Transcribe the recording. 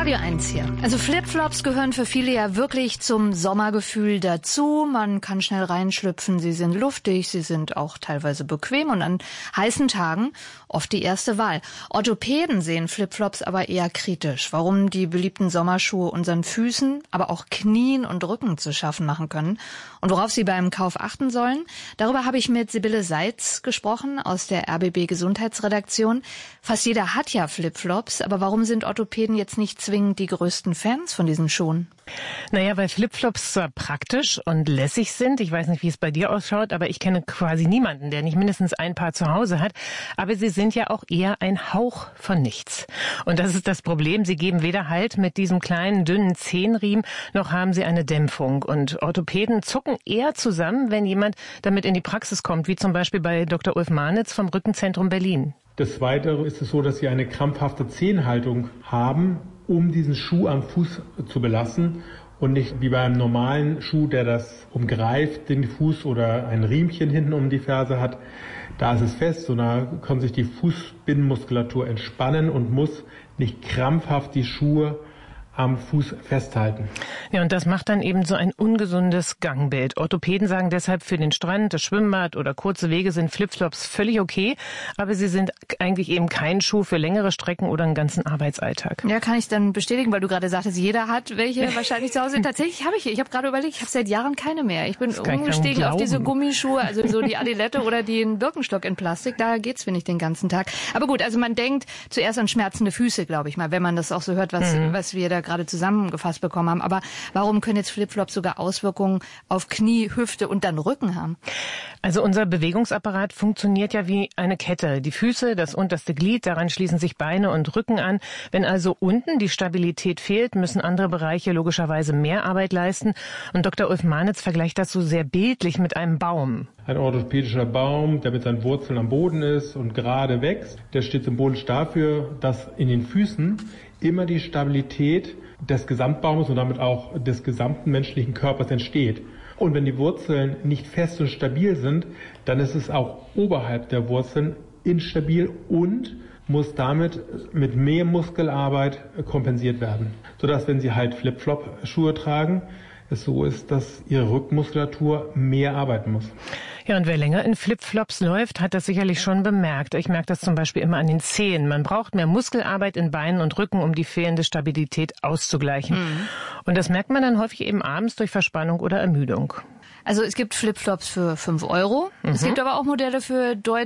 Radio 1 hier. Also Flipflops gehören für viele ja wirklich zum Sommergefühl dazu. Man kann schnell reinschlüpfen, sie sind luftig, sie sind auch teilweise bequem und an heißen Tagen oft die erste Wahl. Orthopäden sehen Flipflops aber eher kritisch, warum die beliebten Sommerschuhe unseren Füßen, aber auch Knien und Rücken zu schaffen machen können und worauf sie beim Kauf achten sollen. Darüber habe ich mit Sibylle Seitz gesprochen aus der RBB Gesundheitsredaktion. Fast jeder hat ja Flipflops, aber warum sind Orthopäden jetzt nicht zwingend die größten Fans von diesen Schuhen? Naja, weil Flipflops zwar praktisch und lässig sind, ich weiß nicht, wie es bei dir ausschaut, aber ich kenne quasi niemanden, der nicht mindestens ein Paar zu Hause hat, aber sie sind ja auch eher ein Hauch von nichts. Und das ist das Problem, sie geben weder Halt mit diesem kleinen, dünnen Zehenriemen, noch haben sie eine Dämpfung. Und Orthopäden zucken eher zusammen, wenn jemand damit in die Praxis kommt, wie zum Beispiel bei Dr. Ulf Manitz vom Rückenzentrum Berlin. Des Weiteren ist es so, dass sie eine krampfhafte Zehenhaltung haben, um diesen Schuh am Fuß zu belassen und nicht wie bei einem normalen Schuh, der das umgreift, den Fuß oder ein Riemchen hinten um die Ferse hat. Da ist es fest, sondern kann sich die Fußbindenmuskulatur entspannen und muss nicht krampfhaft die Schuhe am Fuß festhalten. Ja, und das macht dann eben so ein ungesundes Gangbild. Orthopäden sagen deshalb, für den Strand, das Schwimmbad oder kurze Wege sind Flipflops völlig okay, aber sie sind eigentlich eben kein Schuh für längere Strecken oder einen ganzen Arbeitsalltag. Ja, kann ich dann bestätigen, weil du gerade sagtest, jeder hat welche wahrscheinlich zu Hause. Tatsächlich habe ich gerade überlegt, ich habe seit Jahren keine mehr. Ich bin umgestiegen auf diese Gummischuhe, also so die Adilette oder den Birkenstock in Plastik. Da geht's, finde ich, den ganzen Tag. Aber gut, also man denkt zuerst an schmerzende Füße, glaube ich mal, wenn man das auch so hört, was wir da gerade zusammengefasst bekommen haben. Aber warum können jetzt Flipflops sogar Auswirkungen auf Knie, Hüfte und dann Rücken haben? Also unser Bewegungsapparat funktioniert ja wie eine Kette. Die Füße, das unterste Glied, daran schließen sich Beine und Rücken an. Wenn also unten die Stabilität fehlt, müssen andere Bereiche logischerweise mehr Arbeit leisten. Und Dr. Ulf Manitz vergleicht das so sehr bildlich mit einem Baum. Ein orthopädischer Baum, der mit seinen Wurzeln am Boden ist und gerade wächst, der steht symbolisch dafür, dass in den Füßen immer die Stabilität des Gesamtbaumes und damit auch des gesamten menschlichen Körpers entsteht. Und wenn die Wurzeln nicht fest und stabil sind, dann ist es auch oberhalb der Wurzeln instabil und muss damit mit mehr Muskelarbeit kompensiert werden. Sodass, wenn Sie halt Flip-Flop-Schuhe tragen, es so ist, dass Ihre Rückenmuskulatur mehr arbeiten muss. Ja, und wer länger in Flipflops läuft, hat das sicherlich schon bemerkt. Ich merke das zum Beispiel immer an den Zehen. Man braucht mehr Muskelarbeit in Beinen und Rücken, um die fehlende Stabilität auszugleichen. Und das merkt man dann häufig eben abends durch Verspannung oder Ermüdung. Also es gibt Flipflops für 5 €. Es gibt aber auch Modelle für deutlich